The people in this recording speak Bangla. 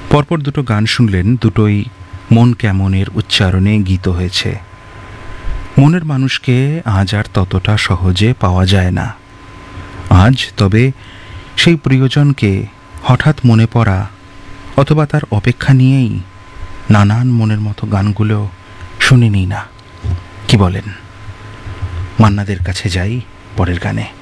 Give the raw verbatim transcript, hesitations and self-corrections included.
পরপর দুটো গান শুনলেন, দুটোই মন কেমনের উচ্চারণে গীত হয়েছে। মনের মানুষকে আজ আর ততটা সহজে পাওয়া যায় না। আজ তবে সেই প্রিয়জনকে হঠাৎ মনে পড়া অথবা তার অপেক্ষা নিয়েই নানান মনের মতো গানগুলো শুনে নিই না, কি বলেন? মান্নাদের কাছে যাই পরের গানে।